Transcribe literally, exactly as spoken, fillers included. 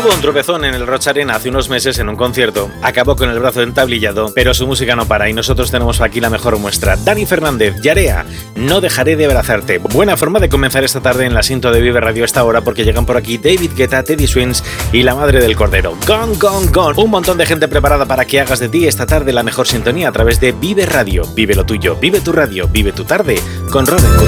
Tuvo un tropezón en el Roch Arena hace unos meses en un concierto, acabó con el brazo entablillado, pero su música no para y nosotros tenemos aquí la mejor muestra. Dani Fernández, Yarea, No dejaré de abrazarte. Buena forma de comenzar esta tarde en la Sinto de Vive Radio esta hora, porque llegan por aquí David Guetta, Teddy Swims y la madre del cordero. Gone, gone, gone. Un montón de gente preparada para que hagas de ti esta tarde la mejor sintonía a través de Vive Radio. Vive lo tuyo, vive tu radio, vive tu tarde con Robert Cooke.